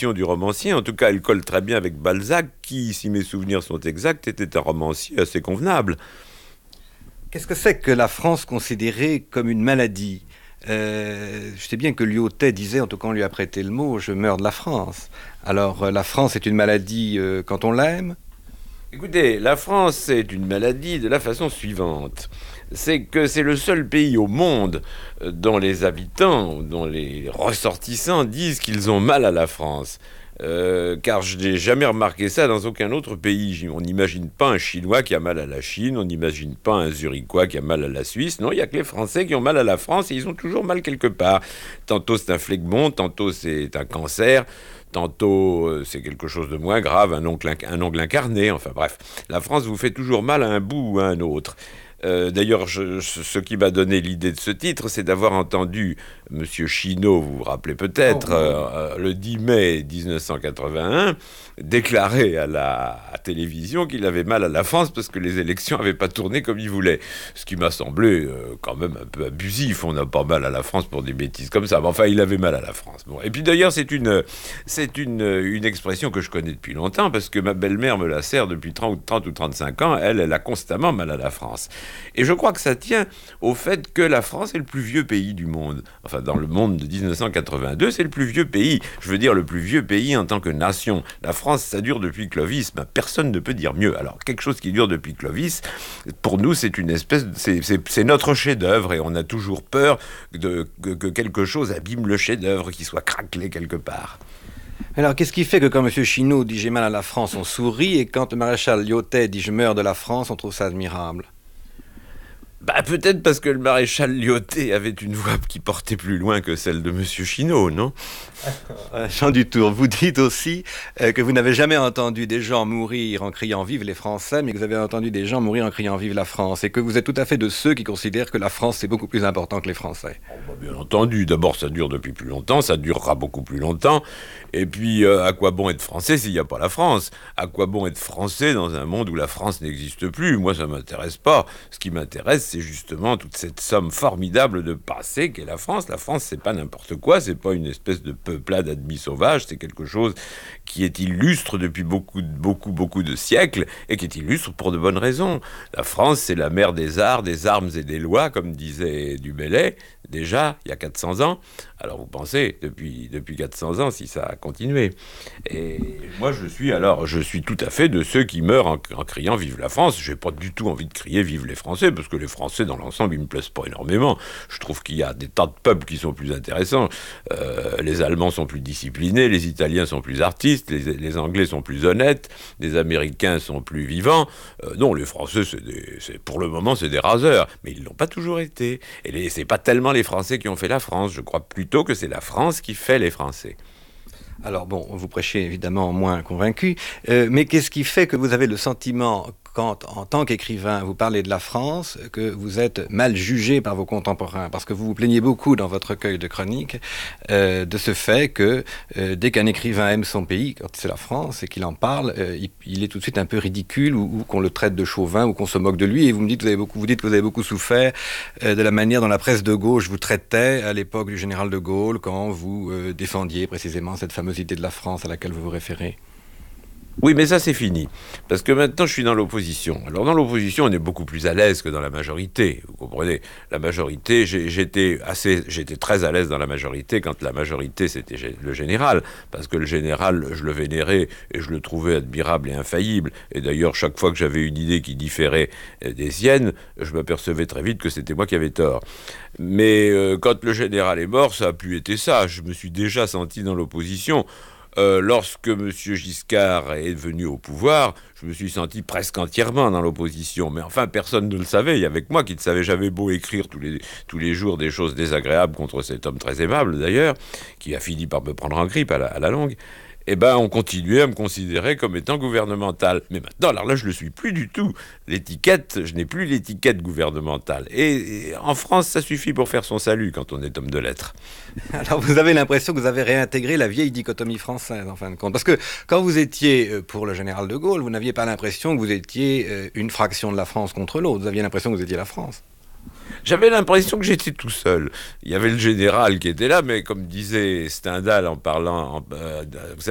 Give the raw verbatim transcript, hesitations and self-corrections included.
définition du romancier. En tout cas, elle colle très bien avec Balzac, qui, si mes souvenirs sont exacts, était un romancier assez convenable. Qu'est-ce que c'est que la France considérée comme une maladie ? euh, Je sais bien que Lyautey disait, en tout cas on lui a prêté le mot, je meurs de la France. Alors euh, la France est une maladie euh, quand on l'aime ? Écoutez, la France, c'est une maladie de la façon suivante. C'est que c'est le seul pays au monde dont les habitants, dont les ressortissants disent qu'ils ont mal à la France. Euh, car je n'ai jamais remarqué ça dans aucun autre pays. On n'imagine pas un Chinois qui a mal à la Chine, on n'imagine pas un Zurichois qui a mal à la Suisse. Non, il n'y a que les Français qui ont mal à la France et ils ont toujours mal quelque part. Tantôt c'est un phlegmon, tantôt c'est un cancer, tantôt euh, c'est quelque chose de moins grave, un ongle, un ongle incarné, enfin bref. La France vous fait toujours mal à un bout ou à un autre. Euh, D'ailleurs, je, ce qui m'a donné l'idée de ce titre, c'est d'avoir entendu M. Chinaud, vous vous rappelez peut-être, oh, euh, euh, le dix mai mille neuf cent quatre-vingt-un, déclarer à la à télévision qu'il avait mal à la France parce que les élections n'avaient pas tourné comme il voulait. Ce qui m'a semblé euh, quand même un peu abusif. On n'a pas mal à la France pour des bêtises comme ça. Mais enfin, il avait mal à la France. Bon. Et puis d'ailleurs, c'est une, c'est une, une expression que je connais depuis longtemps parce que ma belle-mère me la sert depuis trente, trente ou trente-cinq ans. Elle, elle a constamment mal à la France. Et je crois que ça tient au fait que la France est le plus vieux pays du monde. Enfin, dans le monde de dix-neuf cent quatre-vingt-deux, c'est le plus vieux pays. Je veux dire, le plus vieux pays en tant que nation. La France, ça dure depuis Clovis. Ben, personne ne peut dire mieux. Alors, quelque chose qui dure depuis Clovis, pour nous, c'est une espèce... De, c'est, c'est, c'est notre chef-d'œuvre et on a toujours peur de, que, que quelque chose abîme le chef-d'œuvre, qu'il soit craquelé quelque part. Alors, qu'est-ce qui fait que quand M. Chinaud dit « j'ai mal à la France », on sourit, et quand le maréchal Lyautey dit « je meurs de la France », on trouve ça admirable? Bah, peut-être parce que le maréchal Lyautey avait une voix qui portait plus loin que celle de M. Chinaud, non? Jean Dutour, vous dites aussi euh, que vous n'avez jamais entendu des gens mourir en criant « Vive les Français », mais que vous avez entendu des gens mourir en criant « Vive la France », et que vous êtes tout à fait de ceux qui considèrent que la France, c'est beaucoup plus important que les Français. Oh, bah, bien entendu. D'abord, ça dure depuis plus longtemps, ça durera beaucoup plus longtemps. Et puis, euh, à quoi bon être français s'il n'y a pas la France? À quoi bon être français dans un monde où la France n'existe plus? Moi, ça ne m'intéresse pas. Ce qui m'intéresse, c'est justement toute cette somme formidable de passé qu'est la France. La France, c'est pas n'importe quoi, c'est pas une espèce de peuplade admis sauvage, c'est quelque chose qui est illustre depuis beaucoup, beaucoup, beaucoup de siècles et qui est illustre pour de bonnes raisons. La France, c'est la mère des arts, des armes et des lois, comme disait Du Bellay, déjà, il y a quatre cents ans. Alors vous pensez, depuis, depuis quatre cents ans, si ça a continué. Et moi, je suis alors, je suis tout à fait de ceux qui meurent en, en criant « Vive la France ». J'ai pas du tout envie de crier « Vive les Français », parce que les Français, dans l'ensemble, ils me plaisent pas énormément. Je trouve qu'il y a des tas de peuples qui sont plus intéressants. Euh, les Allemands sont plus disciplinés, les Italiens sont plus artistes, les, les Anglais sont plus honnêtes, les Américains sont plus vivants. Euh, non, les Français, c'est des, c'est, pour le moment, c'est des raseurs. Mais ils l'ont pas toujours été. Et les, c'est pas tellement les Français qui ont fait la France. Je crois plutôt que c'est la France qui fait les Français. Alors bon, vous prêchez évidemment moins convaincu, euh, mais qu'est-ce qui fait que vous avez le sentiment, quand en tant qu'écrivain vous parlez de la France, que vous êtes mal jugé par vos contemporains? Parce que vous vous plaignez beaucoup dans votre recueil de chroniques euh, de ce fait que euh, dès qu'un écrivain aime son pays, quand c'est la France et qu'il en parle, euh, il, il est tout de suite un peu ridicule, ou, ou qu'on le traite de chauvin, ou qu'on se moque de lui. Et vous me dites, vous avez beaucoup, vous dites que vous avez beaucoup souffert euh, de la manière dont la presse de gauche vous traitait à l'époque du général de Gaulle, quand vous euh, défendiez précisément cette fameuse idée de la France à laquelle vous vous référez. Oui, mais ça, c'est fini. Parce que maintenant, je suis dans l'opposition. Alors, dans l'opposition, on est beaucoup plus à l'aise que dans la majorité. Vous comprenez? La majorité, j'ai, j'étais assez, j'étais très à l'aise dans la majorité quand la majorité, c'était le général. Parce que le général, je le vénérais et je le trouvais admirable et infaillible. Et d'ailleurs, chaque fois que j'avais une idée qui différait des siennes, je m'apercevais très vite que c'était moi qui avais tort. Mais euh, quand le général est mort, ça a plus été ça. Je me suis déjà senti dans l'opposition. Euh, lorsque M. Giscard est venu au pouvoir, je me suis senti presque entièrement dans l'opposition. Mais enfin, personne ne le savait. Il y avait que moi qui le savais. J'avais beau écrire tous les, tous les jours des choses désagréables contre cet homme très aimable, d'ailleurs, qui a fini par me prendre en grippe à la, à la longue. Eh ben, on continuait à me considérer comme étant gouvernemental. Mais maintenant, alors là, je ne le suis plus du tout. L'étiquette, je n'ai plus l'étiquette gouvernementale. Et, et en France, ça suffit pour faire son salut quand on est homme de lettres. Alors, vous avez l'impression que vous avez réintégré la vieille dichotomie française, en fin de compte. Parce que quand vous étiez pour le général de Gaulle, vous n'aviez pas l'impression que vous étiez une fraction de la France contre l'autre. Vous aviez l'impression que vous étiez la France. J'avais l'impression que j'étais tout seul. Il y avait le général qui était là, mais comme disait Stendhal en parlant... En, euh, vous